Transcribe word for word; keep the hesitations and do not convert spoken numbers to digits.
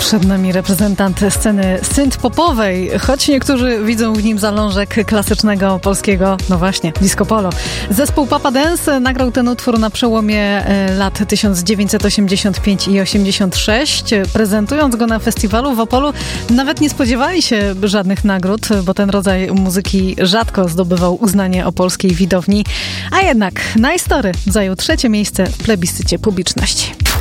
Przed nami reprezentant sceny synth-popowej, choć niektórzy widzą w nim zalążek klasycznego polskiego, no właśnie, disco polo. Zespół Papa Dance nagrał ten utwór na przełomie lat tysiąc dziewięćset osiemdziesiąt pięć i osiemdziesiąt sześć. Prezentując go na festiwalu w Opolu, nawet nie spodziewali się żadnych nagród, bo ten rodzaj muzyki rzadko zdobywał uznanie opolskiej widowni. A jednak Nice Story zajął trzecie miejsce w plebiscycie publiczności.